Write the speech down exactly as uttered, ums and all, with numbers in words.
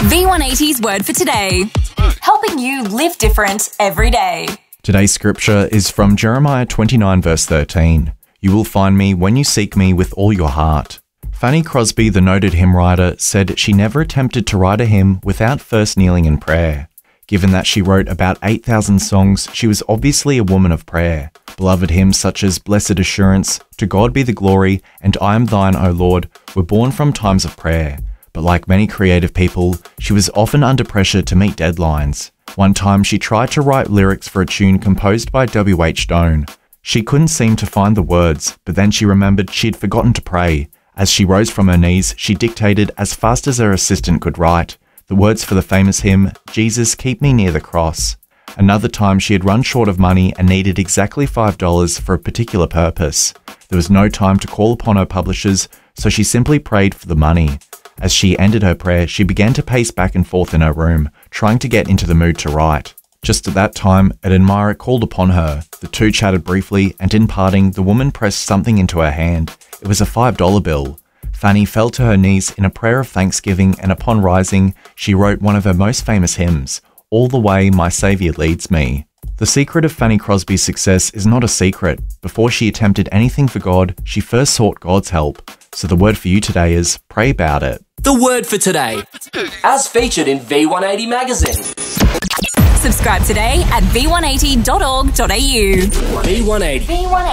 V one eighty's Word for Today, helping you live different every day. Today's scripture is from Jeremiah twenty-nine verse thirteen. You will find me when you seek me with all your heart. Fanny Crosby, the noted hymn writer, said she never attempted to write a hymn without first kneeling in prayer. Given that she wrote about eight thousand songs, she was obviously a woman of prayer. Beloved hymns such as Blessed Assurance, To God Be the Glory, and I Am Thine, O Lord, were born from times of prayer. But like many creative people, she was often under pressure to meet deadlines. One time she tried to write lyrics for a tune composed by W H Stone. She couldn't seem to find the words, but then she remembered she'd forgotten to pray. As she rose from her knees, she dictated as fast as her assistant could write the words for the famous hymn, Jesus, Keep Me Near the Cross. Another time she had run short of money and needed exactly five dollars for a particular purpose. There was no time to call upon her publishers, so she simply prayed for the money. As she ended her prayer, she began to pace back and forth in her room, trying to get into the mood to write. Just at that time, an admirer called upon her. The two chatted briefly, and in parting, the woman pressed something into her hand. It was a five dollar bill. Fanny fell to her knees in a prayer of thanksgiving, and upon rising, she wrote one of her most famous hymns, All the Way My Saviour Leads Me. The secret of Fanny Crosby's success is not a secret. Before she attempted anything for God, she first sought God's help. So the word for you today is, pray about it. The word for today, as featured in V one eighty magazine. Subscribe today at v one eighty dot org dot a u. V one eighty. V one eighty.